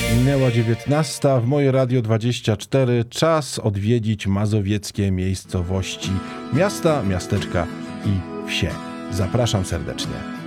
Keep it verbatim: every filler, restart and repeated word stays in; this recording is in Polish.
Minęła dziewiętnasta, w moje Radio dwadzieścia cztery czas odwiedzić mazowieckie miejscowości, miasta, miasteczka i wsie. Zapraszam serdecznie.